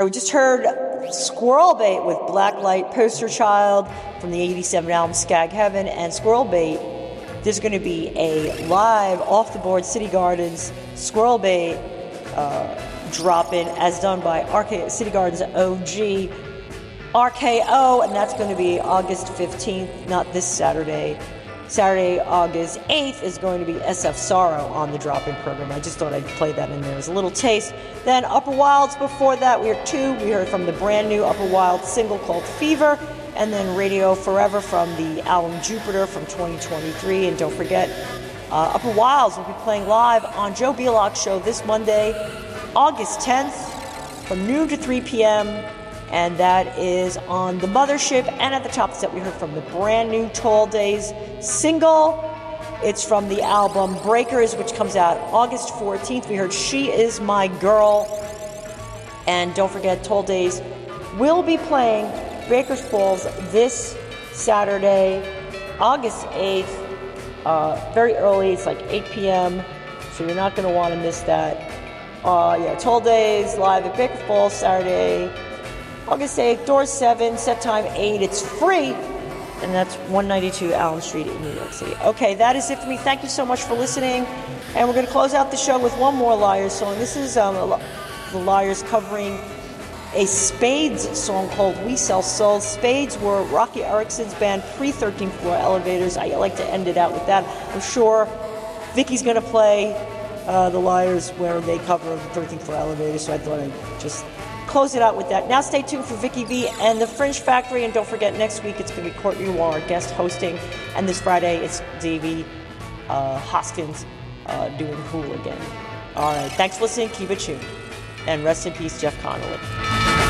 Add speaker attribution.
Speaker 1: We just heard Squirrel Bait with Blacklight Poster Child from the 87 album Skag Heaven. And Squirrel Bait, there's going to be a live off-the-board City Gardens Squirrel Bait drop-in as done by City Gardens OG RKO, and that's going to be August 15th, not this Saturday. Saturday, August 8th is going to be SF Sorrow on the drop-in program. I just thought I'd play that in there as a little taste. Then Upper Wilds, before that, we heard from the brand new Upper Wilds single called Fever, and then Radio Forever from the album Jupiter from 2023. And don't forget, Upper Wilds will be playing live on Joe Belock's show this Monday, August 10th, from noon to 3 p.m., and that is on the Mothership. And at the top of the set, we heard from the brand new Tall Days single. It's from the album Breakers, which comes out August 14th. We heard She Is My Girl. And don't forget, Tall Days will be playing Breakers Falls this Saturday, August 8th, very early. It's like 8 p.m., so you're not going to want to miss that. Tall Days live at Breakers Falls Saturday, August 8th, doors 7, set time 8. It's free, and that's 192 Allen Street in New York City. Okay, that is it for me. Thank you so much for listening, and we're going to close out the show with one more Liars song. This is the Liars covering a Spades song called We Sell Souls. Spades were Rocky Erickson's band pre-13th Floor Elevators. I like to end it out with that. I'm sure Vicky's going to play the Liars where they cover the 13th Floor Elevators, so I thought I'd just close it out with that. Now stay tuned for Vicky V and the Fringe Factory, and don't forget, next week it's going to be Courtney Noir, our guest hosting, and this Friday it's Davey Hoskins doing Cool again. All right, thanks for listening. Keep it tuned, and rest in peace, Jeff Connolly.